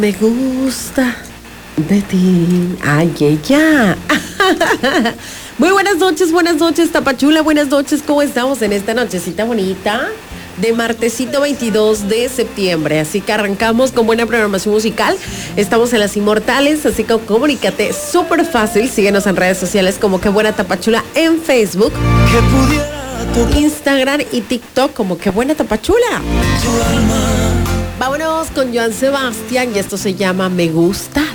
Me gusta de ti. Ay, ella. Muy buenas noches, Tapachula. Buenas noches, ¿cómo estamos en esta nochecita bonita de martesito 22 de septiembre? Así que arrancamos con buena programación musical. Estamos en Las Inmortales, así que comunícate súper fácil. Síguenos en redes sociales como Que Buena Tapachula en Facebook, Instagram y TikTok como Que Buena Tapachula. Vámonos con Joan Sebastián y esto se llama Me Gusta.